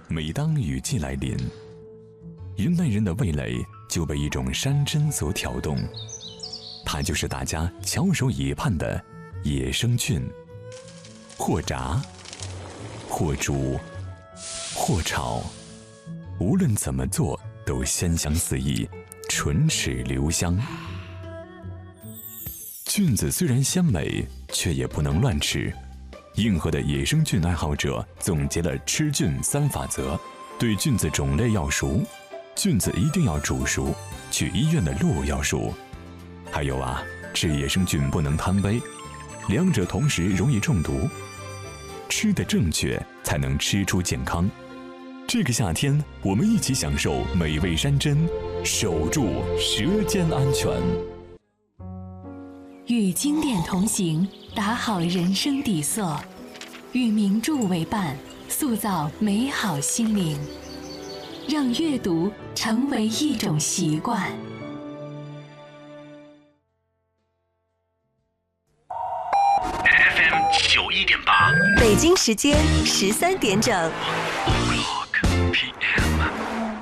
每当雨季来临，云南人的味蕾就被一种山珍所挑动，它就是大家翘首以盼的野生菌。或炸，或煮，或炒，无论怎么做都鲜香四溢，唇齿留香。菌子虽然鲜美，却也不能乱吃。硬核的野生菌爱好者总结了吃菌3法则：对菌子种类要熟，菌子一定要煮熟，去医院的路要熟。还有啊，吃野生菌不能贪杯，两者同时容易中毒。吃得正确，才能吃出健康。这个夏天，我们一起享受美味山珍，守住舌尖安全。 与经典同行，打好人生底色；与名著为伴，塑造美好心灵。让阅读成为一种习惯。 FM 91.8， 北京时间13点整。 PM，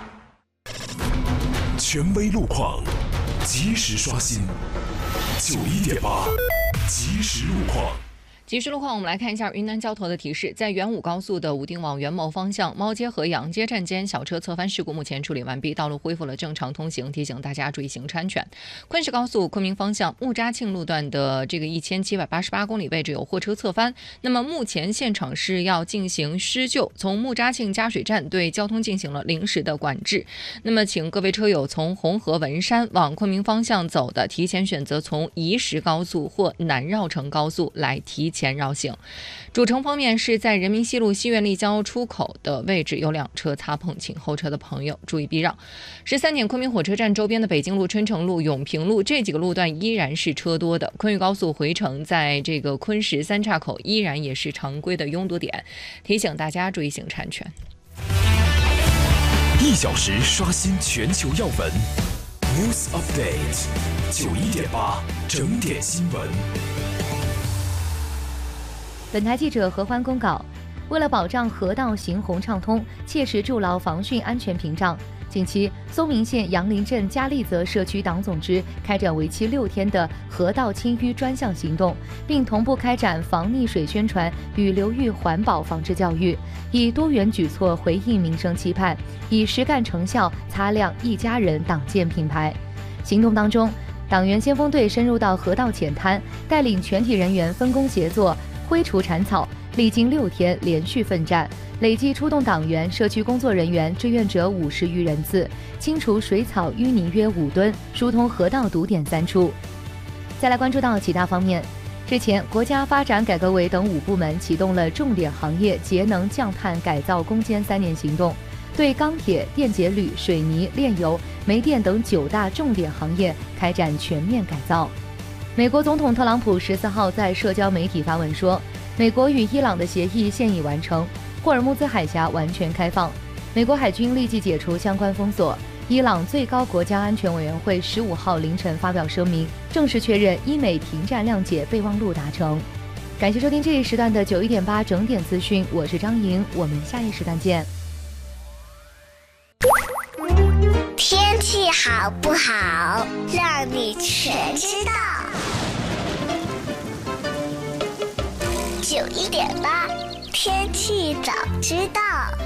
权威路况，及时刷新。91.8，即时路况。 即时路况，我们来看一下云南交通的提示。在原武高速的武定往元谋方向猫街和杨街站间小车侧翻事故目前处理完毕，道路恢复了正常通行，提醒大家注意行车安全。昆石高速昆明方向木扎庆路段的这个1788公里位置有货车侧翻，那么目前现场是要进行施救，从木扎庆加水站对交通进行了临时的管制。那么请各位车友从红河文山往昆明方向走的，提前选择从宜石高速或南绕城高速来提前绕行。主城方面是在人民西路西苑立交出口的位置有2车擦碰，请后车的朋友注意避让。13点，昆明火车站周边的北京路、春城路、永平路这几个路段依然是车多的。昆玉高速回程在这个昆石3岔口依然也是常规的拥堵点，提醒大家注意行车安全。 1小时刷新全球要闻 ，News Update 91.8整点新闻。 本台记者何欢公告，为了保障河道行洪畅通，切实筑牢防汛安全屏障，近期松明县杨林镇嘉利泽社区党总支开展为期6天的河道清淤专项行动，并同步开展防溺水宣传与流域环保防治教育，以多元举措回应民生期盼，以实干成效擦亮一家人党建品牌。行动当中，党员先锋队深入到河道浅滩，带领全体人员分工协作挥除铲草，历经6天连续奋战，累计出动党员、社区工作人员、志愿者50余人次，清除水草淤泥约5吨，疏通河道堵点3处。再来关注到其他方面，日前，国家发展改革委等5部门启动了重点行业节能降碳改造攻坚3年行动，对钢铁、电解铝、水泥、炼油、煤电等9大重点行业开展全面改造。美国总统特朗普14号在社交媒体发文说，美国与伊朗的协议现已完成，霍尔木兹海峡完全开放，美国海军立即解除相关封锁。伊朗最高国家安全委员会15号凌晨发表声明，正式确认伊美停战谅解备忘录达成。感谢收听这一时段的91.8整点资讯，我是张莹，我们下一时段见。 天气好不好，让你全知道。91.8天气早知道。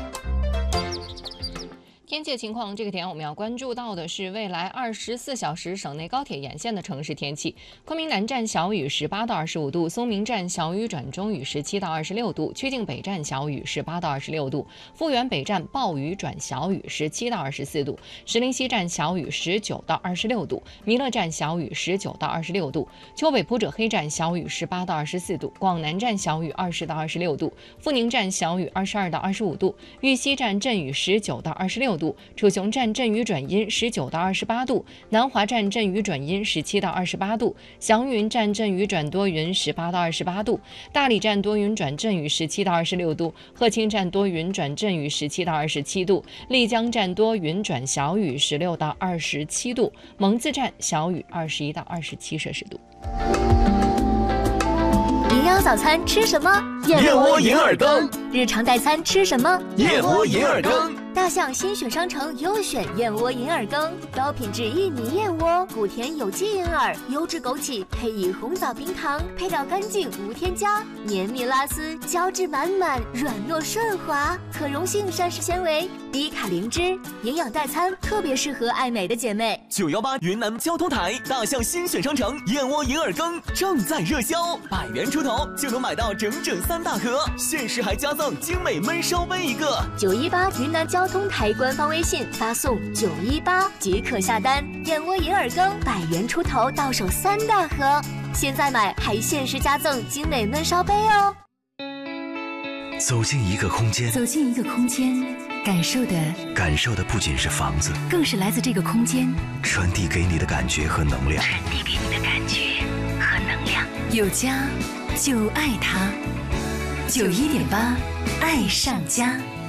天气情况，这个点我们要关注到的是未来24小时省内高铁沿线的城市天气。昆明南站小雨18到25度，松明站小雨转中雨17到26度，曲靖北站小雨18到26度，富源北站暴雨转小雨17到24度，石林西站小雨19到26度，弥勒站小雨19到26度，丘北普者黑站小雨18到24度，广南站小雨20到26度，富宁站小雨22到25度，玉溪站阵雨19到26度，楚雄站阵雨转阴19到28度，南华站阵雨转阴17到28度，祥云站阵雨转多云18到28度，大理站多云转阵雨17到26度，鹤青站多云转阵雨17到27度，丽江站多云转小雨16到27度，蒙自站小雨21到27摄氏度。 营养早餐吃什么？ 燕窝银耳羹。 日常代餐吃什么？ 燕窝银耳羹。 大象新选商城优选燕窝银耳羹，高品质薏米燕窝，谷甜有机银耳，优质枸杞，配以红枣冰糖，配料干净无添加，绵密拉丝，胶质满满，软糯顺滑，可溶性膳食纤维，低卡零脂，营养代餐特别适合爱美的姐妹。 918云南交通台大象新选商城燕窝银耳羹正在热销，100元出头就能买到整3大盒，限时还加赠精美焖烧杯1个。 918云南交通台官方微信发送918即可下单，燕窝银耳羹100元出头到手3大盒，现在买还限时加赠精美焖烧杯哦。 走进一个空间， 感受的不仅是房子， 更是来自这个空间传递给你的感觉和能量。 有家就爱它，91.8爱上家。